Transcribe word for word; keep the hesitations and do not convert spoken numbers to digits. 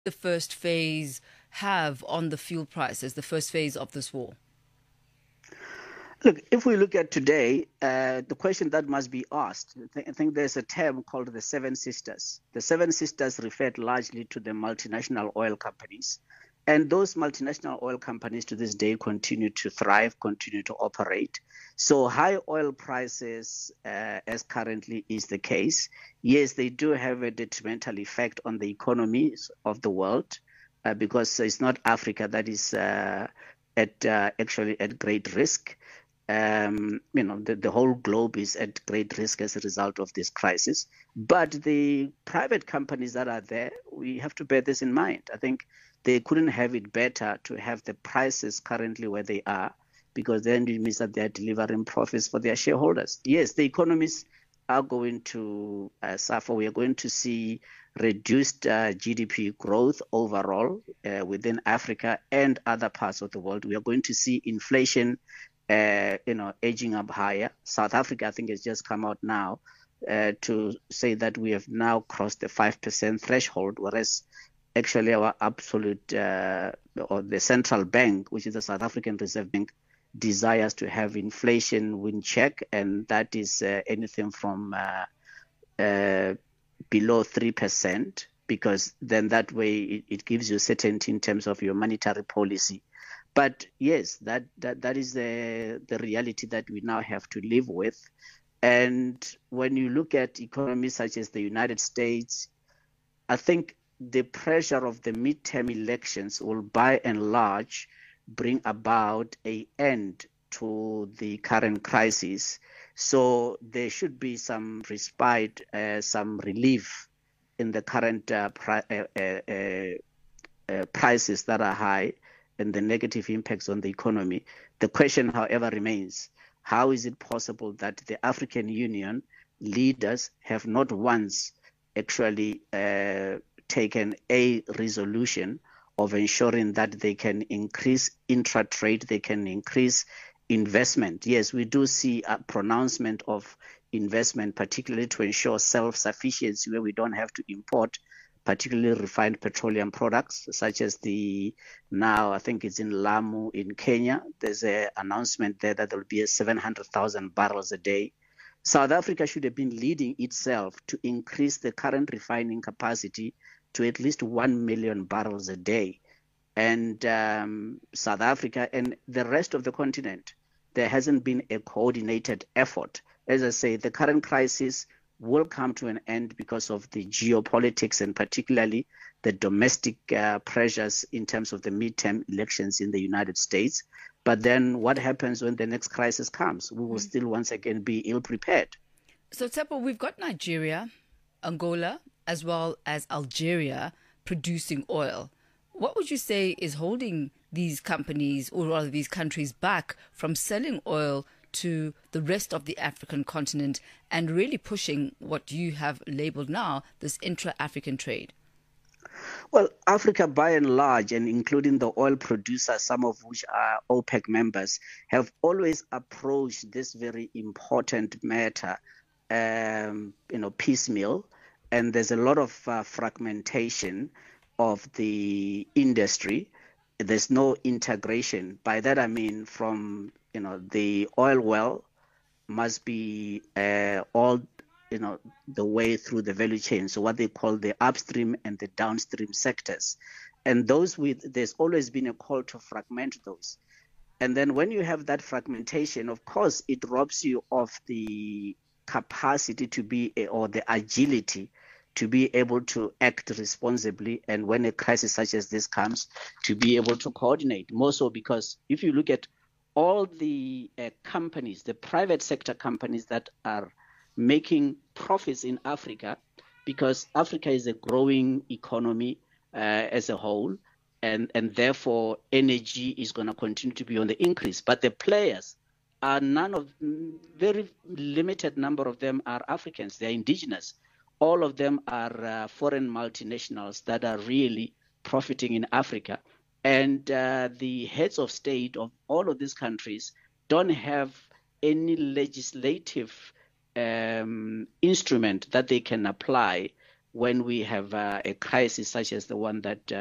the first phase have on the fuel prices, the first phase of this war? Look, if we look at today, uh, the question that must be asked, I think there's a term called the Seven Sisters. The Seven Sisters referred largely to the multinational oil companies. And those multinational oil companies to this day continue to thrive, continue to operate. So high oil prices, uh, as currently is the case, yes, they do have a detrimental effect on the economies of the world, uh, because it's not Africa that is uh, at uh, actually at great risk. Um, you know, the, the whole globe is at great risk as a result of this crisis. But the private companies that are there, we have to bear this in mind. I think they couldn't have it better to have the prices currently where they are, because then it means that they are delivering profits for their shareholders. Yes, the economies are going to uh, suffer. We are going to see reduced uh, G D P growth overall uh, within Africa and other parts of the world. We are going to see inflation Uh, you know, edging up higher. South Africa, I think, has just come out now uh, to say that we have now crossed the five percent threshold, whereas actually our absolute, uh, or the central bank, which is the South African Reserve Bank, desires to have inflation in check, and that is uh, anything from uh, uh, below three percent, because then that way it, it gives you certainty in terms of your monetary policy. But yes, that, that, that is the, the reality that we now have to live with. And when you look at economies such as the United States, I think the pressure of the midterm elections will by and large bring about an end to the current crisis. So there should be some respite, uh, some relief in the current uh, pri- uh, uh, uh, uh, prices that are high, and the negative impacts on the economy. The question, however, remains, how is it possible that the African Union leaders have not once actually uh, taken a resolution of ensuring that they can increase intra-trade, they can increase investment? Yes, we do see a pronouncement of investment, particularly to ensure self-sufficiency, where we don't have to import particularly refined petroleum products, such as the, now I think it's in Lamu in Kenya. There's an announcement there that there will be a seven hundred thousand barrels a day. South Africa should have been leading itself to increase the current refining capacity to at least one million barrels a day. And um, South Africa and the rest of the continent, there hasn't been a coordinated effort. As I say, the current crisis will come to an end because of the geopolitics and particularly the domestic uh, pressures in terms of the midterm elections in the United States. But then what happens when the next crisis comes? We will mm. still once again be ill-prepared. So, Tsepo, we've got Nigeria, Angola, as well as Algeria producing oil. What would you say is holding these companies, or rather these countries, back from selling oil to the rest of the African continent and really pushing what you have labeled now this intra-African trade? Well, Africa by and large, and including the oil producers, some of which are OPEC members, have always approached this very important matter, um, you know, piecemeal. And there's a lot of uh, fragmentation of the industry. There's no integration. By that I mean, from you know, the oil well must be uh, all, you know, the way through the value chain. So what they call the upstream and the downstream sectors. And those with, there's always been a call to fragment those. And then when you have that fragmentation, of course, it robs you of the capacity to be, a, or the agility to be able to act responsibly. And when a crisis such as this comes, to be able to coordinate. More so because if you look at all the uh, companies, the private sector companies that are making profits in Africa, because Africa is a growing economy uh, as a whole, and, and therefore energy is going to continue to be on the increase. But the players are none of, very limited number of them are Africans, they're indigenous. All of them are uh, foreign multinationals that are really profiting in Africa. And uh, the heads of state of all of these countries don't have any legislative um, instrument that they can apply when we have uh, a crisis such as the one that uh,